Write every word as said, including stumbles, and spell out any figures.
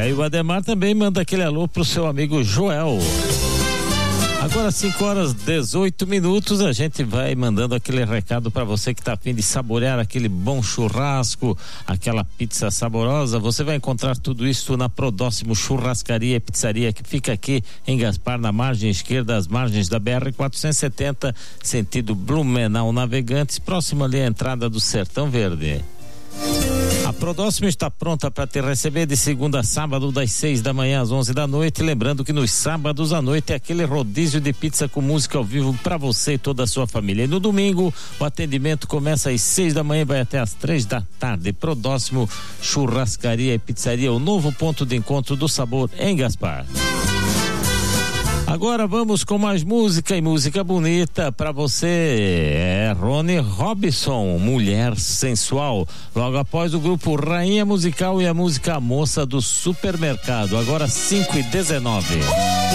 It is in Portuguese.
É, e o Ademar também manda aquele alô pro seu amigo Joel. Agora cinco horas dezoito minutos, a gente vai mandando aquele recado para você que tá a fim de saborear aquele bom churrasco, aquela pizza saborosa. Você vai encontrar tudo isso na Prodóximo Churrascaria e Pizzaria, que fica aqui em Gaspar, na margem esquerda, às margens da B R quatrocentos e setenta, sentido Blumenau Navegantes, próximo ali à entrada do Sertão Verde. A Prodóximo está pronta para te receber de segunda a sábado, das seis da manhã às onze da noite. Lembrando que nos sábados à noite é aquele rodízio de pizza com música ao vivo para você e toda a sua família. E no domingo o atendimento começa às seis da manhã e vai até às três da tarde. Prodóximo Churrascaria e Pizzaria, o novo ponto de encontro do sabor em Gaspar. Agora vamos com mais música, e música bonita para você. É Rony Robson, Mulher Sensual. Logo após o grupo Rainha Musical e a música Moça do Supermercado. Agora cinco e dezenove.